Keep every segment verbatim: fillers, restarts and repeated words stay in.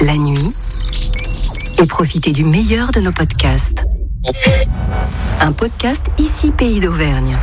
la nuit, et profitez du meilleur de nos podcasts. Un podcast ici Pays d'Auvergne.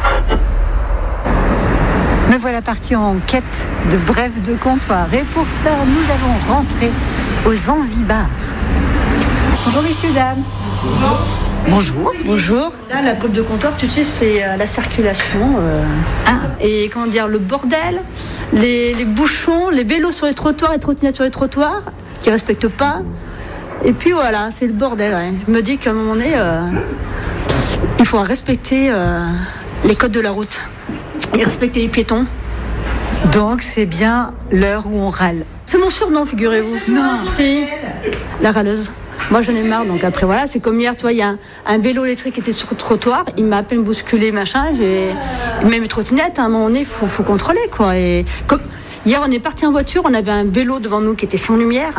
Me voilà partie en quête de brèves de comptoir. Et pour ça, nous allons rentrer au Zanzibar. Bonjour messieurs, dames. Bonjour. Bonjour. Là, la brève de comptoir, tu sais, c'est euh, la circulation. Euh, hein, et comment dire, le bordel, les, les bouchons, les vélos sur les trottoirs, les trottinettes sur les trottoirs, qui ne respectent pas. Et puis voilà, c'est le bordel. Ouais. Je me dis qu'à un moment donné, euh, il faut respecter euh, les codes de la route. Et respecter les piétons. Donc c'est bien l'heure où on râle. C'est mon surnom, figurez-vous. Non. C'est la râleuse. Moi j'en ai marre, donc après voilà, c'est comme hier, tu vois, il y a un, un vélo électrique qui était sur le trottoir, il m'a à peine bousculé, machin, j'ai... même les trottinettes, à un moment donné, il faut, faut contrôler, quoi. Et comme... Hier on est parti en voiture, on avait un vélo devant nous qui était sans lumière.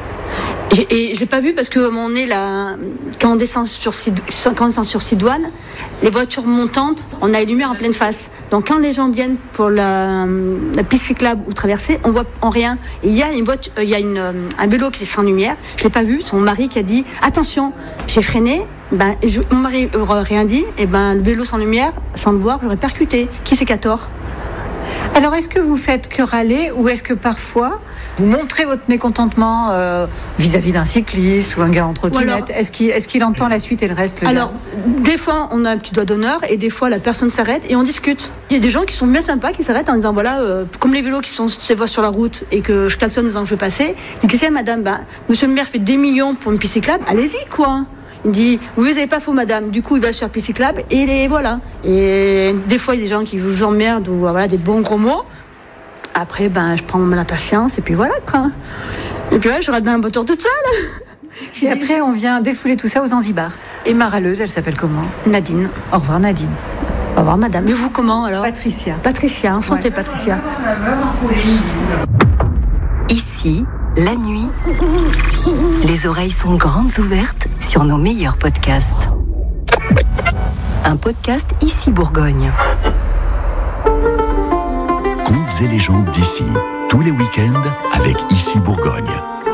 Et je l'ai pas vu parce que mon nez là, quand on descend sur quand on descend sur Sidoine, les voitures montantes, on a les lumières en pleine face. Donc quand les gens viennent pour la, la piste cyclable ou traverser, on voit en rien. Et il y a une voiture, il y a une, un vélo qui est sans lumière. Je l'ai pas vu. C'est mon mari qui a dit attention. J'ai freiné. Ben je, mon mari n'aurait rien dit. Et ben le vélo sans lumière, sans le voir, j'aurais percuté. Qui c'est qui a tort? Alors, est-ce que vous faites que râler ou est-ce que parfois vous montrez votre mécontentement euh, vis-à-vis d'un cycliste ou un gars en trottinette? alors, Est-ce qu'il, est-ce qu'il entend la suite et le reste le Alors, gars des fois, on a un petit doigt d'honneur et des fois, la personne s'arrête et on discute. Il y a des gens qui sont bien sympas qui s'arrêtent en disant voilà, euh, comme les vélos qui sont sur la route et que je klaxonne en disant que je vais passer. Je dis qu'est-ce qu'il y a, madame? Ben, monsieur le maire fait des millions pour une piste cyclable, allez-y, quoi. Il dit, oui, vous n'avez pas faux, madame. Du coup, il va sur piste cyclable et les, voilà. Et des fois, il y a des gens qui vous emmerdent ou voilà, des bons gros mots. Après, ben, je prends la patience et puis voilà, quoi. Et puis, ouais, je râle dans la voiture toute seule. Et après, on vient défouler tout ça aux Zanzibar. Et ma râleuse, elle s'appelle comment? Nadine. Au revoir, Nadine. Au revoir, madame. Et vous, comment, alors? Patricia. Patricia, enchantée, ouais. Patricia. Ici, la nuit, les oreilles sont grandes ouvertes sur nos meilleurs podcasts. Un podcast Ici Bourgogne. Contes et légendes d'ici, tous les week-ends avec Ici Bourgogne.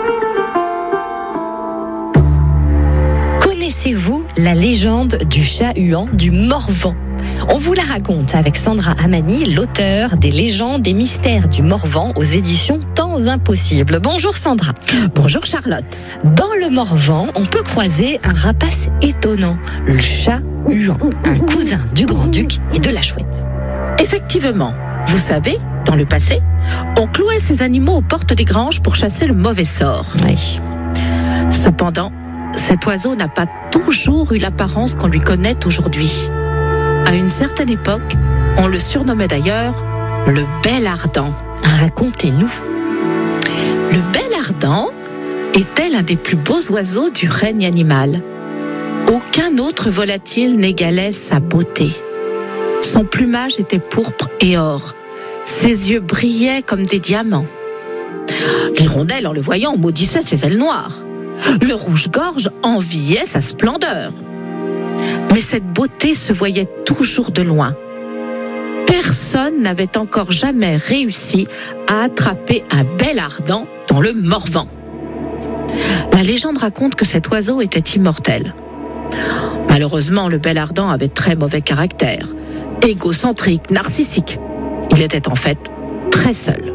Connaissez-vous la légende du chat huant du Morvan? On vous la raconte avec Sandra Amani, l'auteure des légendes et mystères du Morvan aux éditions Temps Impossibles. Bonjour Sandra. Bonjour Charlotte. Dans le Morvan, on peut croiser un rapace étonnant, le chat huant, un cousin du grand-duc et de la chouette. Effectivement, vous savez, dans le passé, on clouait ces animaux aux portes des granges pour chasser le mauvais sort. Oui. Cependant, cet oiseau n'a pas toujours eu l'apparence qu'on lui connaît aujourd'hui. À une certaine époque, on le surnommait d'ailleurs le Bel Ardent. Racontez-nous. Le Bel Ardent était l'un des plus beaux oiseaux du règne animal. Aucun autre volatile n'égalait sa beauté. Son plumage était pourpre et or. Ses yeux brillaient comme des diamants. L'hirondelle, en le voyant, maudissait ses ailes noires. Le rouge-gorge enviait sa splendeur. Mais cette beauté se voyait toujours de loin. Personne n'avait encore jamais réussi à attraper un bel ardent dans le Morvan. La légende raconte que cet oiseau était immortel. Malheureusement, le bel ardent avait très mauvais caractère. Égocentrique, narcissique. Il était en fait très seul.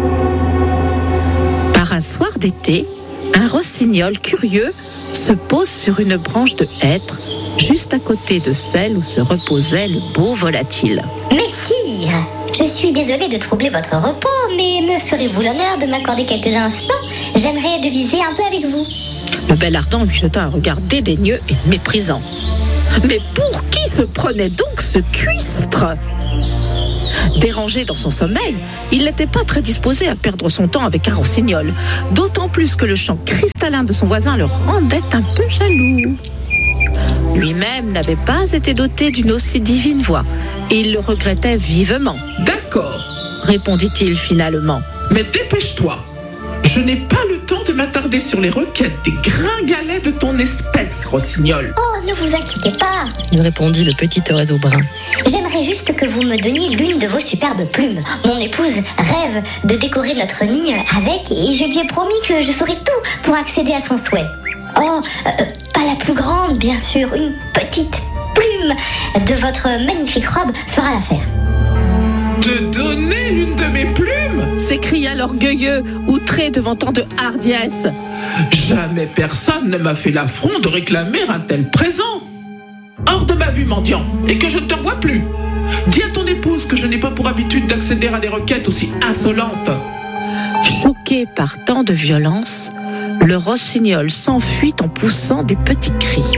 Par un soir d'été, un rossignol curieux se pose sur une branche de hêtre, juste à côté de celle où se reposait le beau volatile. Messire, je suis désolée de troubler votre repos, mais me ferez-vous l'honneur de m'accorder quelques instants? J'aimerais deviser un peu avec vous. Le bel ardent lui jeta un regard dédaigneux et méprisant. Mais pour qui se prenait donc ce cuistre? Dérangé dans son sommeil, il n'était pas très disposé à perdre son temps avec un rossignol, d'autant plus que le chant cristallin de son voisin le rendait un peu jaloux. Lui-même n'avait pas été doté d'une aussi divine voix, et il le regrettait vivement. D'accord, répondit-il finalement. Mais dépêche-toi, je n'ai pas le temps de m'attarder sur les requêtes des gringalets de ton espèce, rossignol. Oh, ne vous inquiétez pas. lui répondit le petit oiseau brun. J'aimerais juste que vous me donniez l'une de vos superbes plumes. Mon épouse rêve de décorer notre nid avec et je lui ai promis que je ferai tout pour accéder à son souhait. Oh, euh, pas la plus grande, bien sûr. Une petite plume de votre magnifique robe fera l'affaire. Te donner l'une de mes plumes ? S'écria l'orgueilleux, outré devant tant de hardiesse. Jamais personne ne m'a fait l'affront de réclamer un tel présent. Hors de ma vue, mendiant, et que je ne te revois plus. Dis à ton épouse que je n'ai pas pour habitude d'accéder à des requêtes aussi insolentes. Choqué par tant de violence, le rossignol s'enfuit en poussant des petits cris.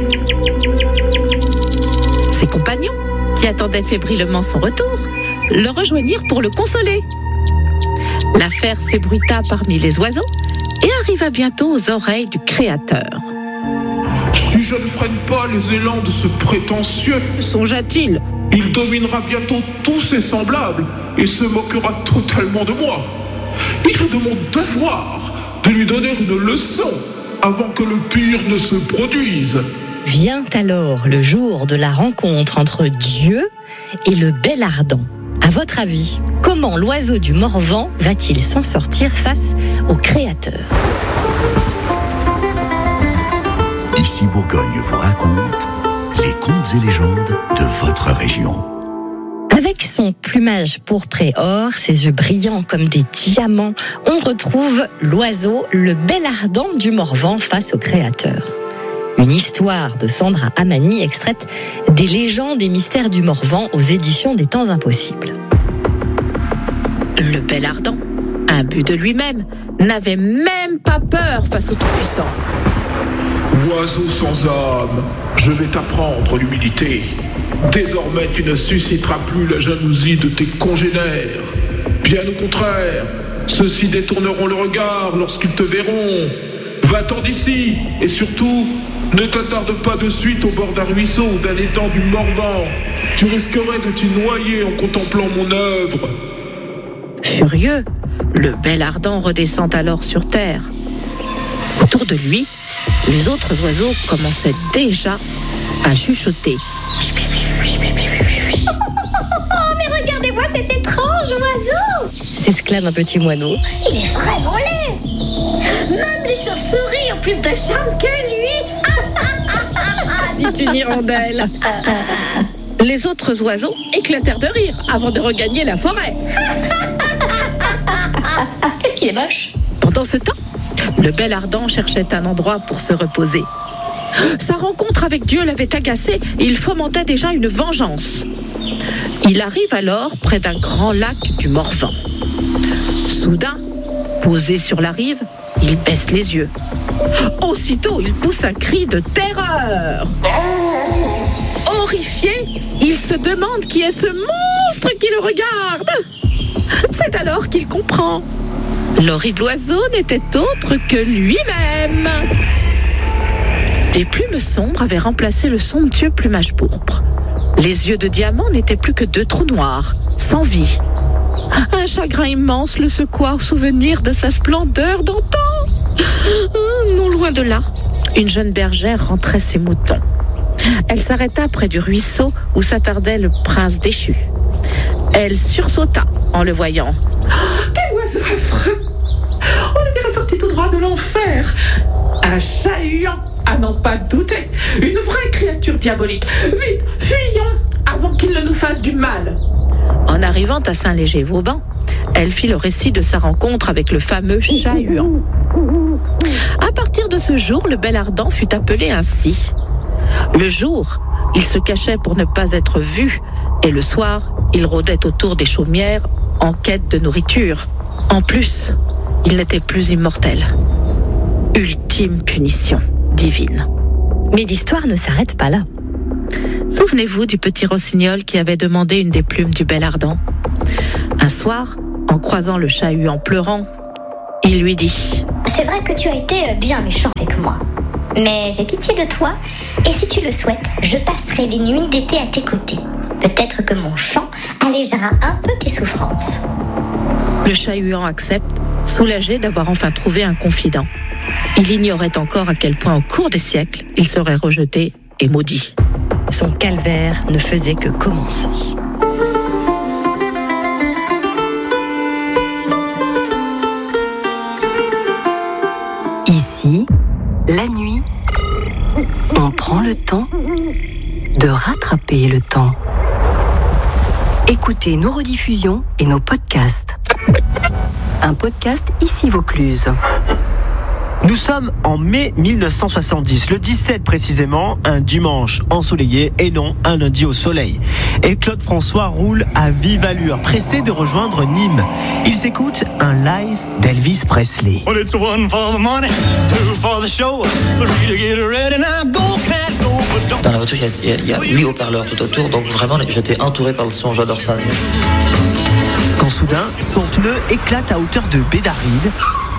Ses compagnons, qui attendaient fébrilement son retour, le rejoignirent pour le consoler. L'affaire s'ébruita parmi les oiseaux et arriva bientôt aux oreilles du Créateur. Si je ne freine pas les élans de ce prétentieux, songea-t-il, il dominera bientôt tous ses semblables et se moquera totalement de moi. Il est de mon devoir de lui donner une leçon avant que le pire ne se produise. Vient alors le jour de la rencontre entre Dieu et le bel ardent. À votre avis, comment l'oiseau du Morvan va-t-il s'en sortir face au Créateur ? Ici Bourgogne vous raconte les contes et légendes de votre région. Avec son plumage pourpre et or, ses yeux brillants comme des diamants, on retrouve l'oiseau, le bel ardent du Morvan face au Créateur. Une histoire de Sandra Amani extraite des légendes et mystères du Morvan aux éditions des Temps Impossibles. Le bel ardent, imbu de lui-même, n'avait même pas peur face au Tout-Puissant. Oiseau sans âme, je vais t'apprendre l'humilité. Désormais, tu ne susciteras plus la jalousie de tes congénères. Bien au contraire, ceux-ci détourneront le regard lorsqu'ils te verront. Va-t'en d'ici, et surtout, ne t'attarde pas de suite au bord d'un ruisseau ou d'un étang du Morvan. Tu risquerais de t'y noyer en contemplant mon œuvre. Furieux, le bel ardent redescend alors sur terre. Autour de lui, les autres oiseaux commençaient déjà à chuchoter. Oh, mais regardez-moi cet étrange oiseau! S'exclame un petit moineau. Il est vraiment laid! Même les chauves-souris ont plus de charme que lui! Dit une hirondelle. Les autres oiseaux éclatèrent de rire avant de regagner la forêt. Qu'est-ce qu'il est moche! Pendant ce temps, le bel ardent cherchait un endroit pour se reposer. Sa rencontre avec Dieu l'avait agacé et il fomentait déjà une vengeance. Il arrive alors près d'un grand lac du Morvan. Soudain, posé sur la rive, il baisse les yeux. Aussitôt, il pousse un cri de terreur. Horrifié, il se demande qui est ce monstre qui le regarde. C'est alors qu'il comprend. L'horrible oiseau n'était autre que lui-même. Des plumes sombres avaient remplacé le somptueux plumage pourpre. Les yeux de diamant n'étaient plus que deux trous noirs, sans vie. Un chagrin immense le secoua au souvenir de sa splendeur d'antan. Non loin de là, une jeune bergère rentrait ses moutons. Elle s'arrêta près du ruisseau où s'attardait le prince déchu. Elle sursauta en le voyant. Quel oiseau affreux! On était ressorti tout droit de l'enfer. Un chat-huant, à n'en pas douter. Une vraie créature diabolique. Vite, fuyons avant qu'il ne nous fasse du mal. En arrivant à Saint-Léger-Vauban, elle fit le récit de sa rencontre avec le fameux chat-huant. À partir de ce jour, le bel ardent fut appelé ainsi. Le jour, il se cachait pour ne pas être vu, et le soir, il rôdait autour des chaumières en quête de nourriture. En plus, il n'était plus immortel. Ultime punition divine. Mais l'histoire ne s'arrête pas là. Souvenez-vous du petit rossignol qui avait demandé une des plumes du bel ardent. Un soir, en croisant le chat-huant pleurant, il lui dit: C'est vrai que tu as été bien méchant avec moi, mais j'ai pitié de toi, et si tu le souhaites, je passerai les nuits d'été à tes côtés. Peut-être que mon chant allégera un peu tes souffrances. Le chat-huant accepte, soulagé d'avoir enfin trouvé un confident. Il ignorait encore à quel point au cours des siècles, il serait rejeté et maudit. Son calvaire ne faisait que commencer. Ici, la nuit, on prend le temps de rattraper le temps. Écoutez nos rediffusions et nos podcasts. Un podcast Ici Vaucluse. Nous sommes en mai mille neuf cent soixante-dix, le dix-sept précisément, un dimanche ensoleillé et non un lundi au soleil. Et Claude François roule à vive allure, pressé de rejoindre Nîmes. Il s'écoute un live d'Elvis Presley. Well, it's one for the money, two for the show, three to get ready now, go cat go. Dans la voiture, il y, y, y a huit haut-parleurs tout autour, donc vraiment j'étais entouré par le son, j'adore ça. Quand soudain, son pneu éclate à hauteur de Bédaride.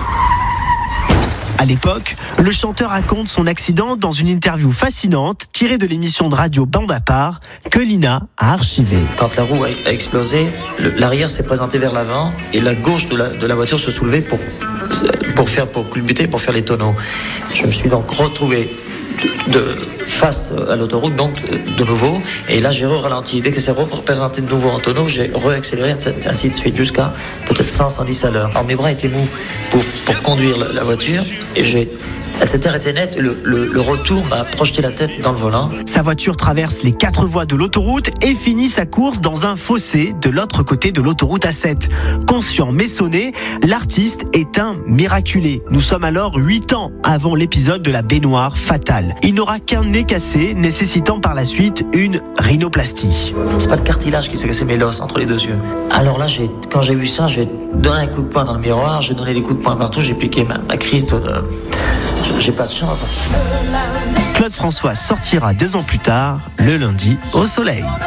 À l'époque, le chanteur raconte son accident dans une interview fascinante tirée de l'émission de radio Bande à part que Lina a archivée. Quand la roue a, a explosé, le, l'arrière s'est présenté vers l'avant et la gauche de la, de la voiture se soulevait pour, pour, faire, pour culbuter, pour faire les tonneaux. Je me suis donc retrouvé de, de, face à l'autoroute, donc de nouveau, et là j'ai re-ralenti. Dès que c'est représenté de nouveau en tonneau, j'ai re-accéléré, ainsi de suite, jusqu'à peut-être cent, cent dix à l'heure. Alors mes bras étaient mous pour, pour conduire la, la voiture, et j'ai... Cette heure était nette, le, le, le retour m'a projeté la tête dans le volant. Sa voiture traverse les quatre voies de l'autoroute et finit sa course dans un fossé de l'autre côté de l'autoroute A sept. Conscient mais sonné, l'artiste est un miraculé. Nous sommes alors huit ans avant l'épisode de la baignoire fatale. Il n'aura qu'un nez cassé, nécessitant par la suite une rhinoplastie. C'est pas le cartilage qui s'est cassé, mais l'os entre les deux yeux. Alors là, j'ai, quand j'ai vu ça, j'ai donné un coup de poing dans le miroir, j'ai donné des coups de poing partout, j'ai piqué ma, ma crise de... Euh, J'ai pas de chance. Claude François sortira deux ans plus tard, le lundi, au soleil.